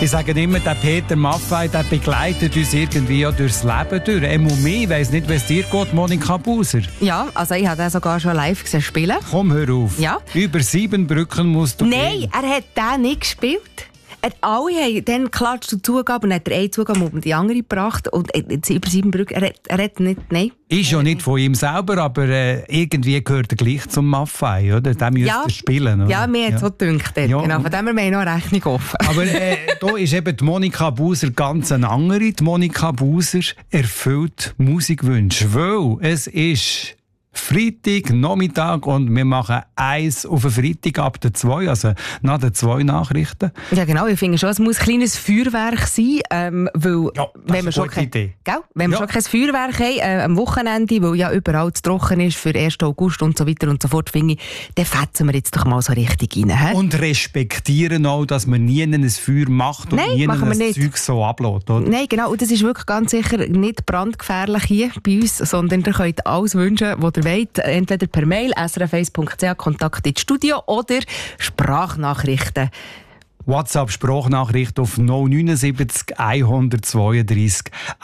Ich sage immer, der Peter Maffay, der begleitet uns irgendwie ja durchs Leben durch. Ich weiss nicht, wie es dir geht, Monika Buser. Ja, also ich habe den sogar schon live gesehen spielen. Komm, hör auf. Ja. Über 7 Brücken musst du Nein, gehen. er hat den nicht gespielt. Alle haben dann klatscht zu Zugabe und hat eine Zugabe und die andere gebracht. Und jetzt über 7 Brücken, er hat nicht, nein. Ist ja nicht von ihm selber, aber irgendwie gehört er gleich zum Maffay, oder? Den müsst ihr spielen, oder? Ja, mir hat es so gedacht. Ja. Genau, von dem haben wir noch eine Rechnung offen. Aber da ist eben die Monika Buser ganz eine andere. Die Monika Buser erfüllt Musikwünsche, weil es ist Freitag, Nachmittag und wir machen eins auf den Freitag ab der 2, also nach den 2 Nachrichten. Ja genau, ich finde schon, es muss ein kleines Feuerwerk sein, weil Ja, wenn wir schon kein Feuerwerk haben, am Wochenende, weil ja überall zu trocken ist für 1. August und so weiter und so fort, finde ich, dann fetzen wir jetzt doch mal so richtig rein. He? Und respektieren auch, dass man nie ein Feuer macht und nie ein Zeug so ablässt, oder? Nein, genau, und das ist wirklich ganz sicher nicht brandgefährlich hier bei uns, sondern ihr könnt alles wünschen, was ihr wollt, entweder per Mail, srf1.ch, Kontakt ins Studio oder Sprachnachrichten. WhatsApp-Sprachnachricht auf 079 132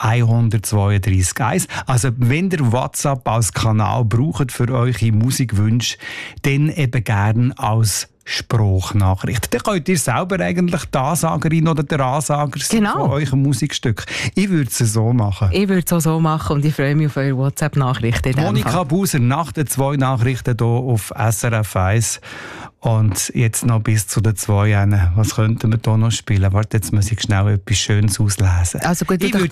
132 1. Also wenn ihr WhatsApp als Kanal braucht für eure Musikwünsche, dann eben gerne als Sprachnachricht. Dann könnt ihr selber eigentlich die Ansagerin oder der Ansager sein von eurem Musikstück. Ich würde es so machen. Ich würde es auch so machen und ich freue mich auf eure WhatsApp-Nachrichten. Monika Buser nach den 2 Nachrichten hier auf SRF 1. Und jetzt noch bis zu den 2. Was könnten wir hier noch spielen? Warte, jetzt muss ich schnell etwas Schönes auslesen. Also gut, ich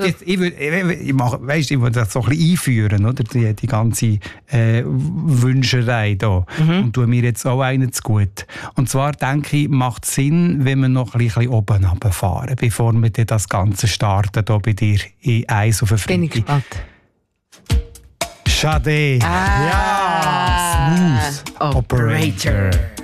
würde das so ein bisschen einführen, oder? Die ganze Wünscherei hier. Und tue mir jetzt auch einen zu gut. Und zwar denke ich, macht es Sinn, wenn wir noch ein bisschen oben runterfahren, bevor wir dann das Ganze starten hier bei dir in Eis auf den Freitag. Bin ich gespannt. Sade. Ja, Smooth Operator.